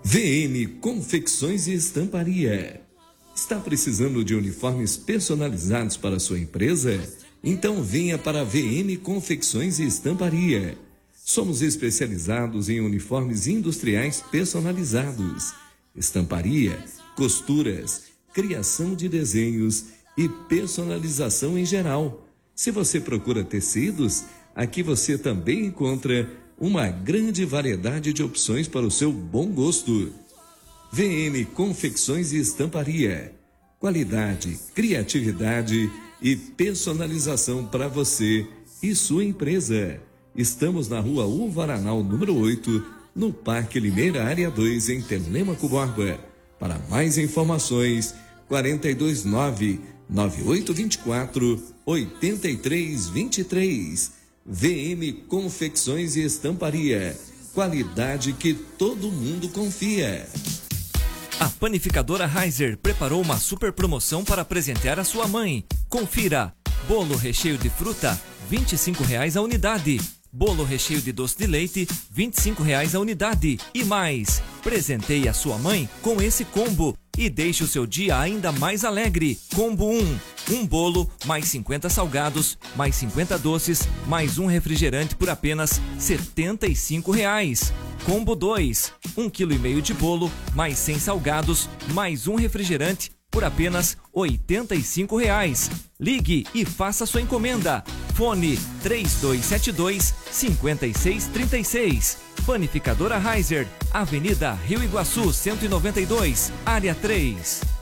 VM Confecções e Estamparia. Está precisando de uniformes personalizados para sua empresa? Então venha para a VM Confecções e Estamparia. Somos especializados em uniformes industriais personalizados, estamparia, costuras, criação de desenhos e personalização em geral. Se você procura tecidos, aqui você também encontra uma grande variedade de opções para o seu bom gosto. VM Confecções e Estamparia. Qualidade, criatividade e personalização para você e sua empresa. Estamos na Rua Uvaranal, número 8, no Parque Limeira, Área 2, em Telêmaco Borba. Para mais informações, 429-9824-8323. VM Confecções e Estamparia. Qualidade que todo mundo confia. A panificadora Heiser preparou uma super promoção para presentear a sua mãe. Confira: bolo recheio de fruta, R$ 25,00 a unidade. Bolo recheio de doce de leite, R$ 25,00 a unidade. E mais, presenteie a sua mãe com esse combo e deixe o seu dia ainda mais alegre. Combo 1, um bolo, mais 50 salgados, mais 50 doces, mais um refrigerante por apenas R$ 75,00. Combo 2, 1,5 kg de bolo, mais 100 salgados, mais um refrigerante por apenas R$ 85,00. Ligue e faça sua encomenda. Fone 3272-5636. Panificadora Heiser, Avenida Rio Iguaçu 192, Área 3.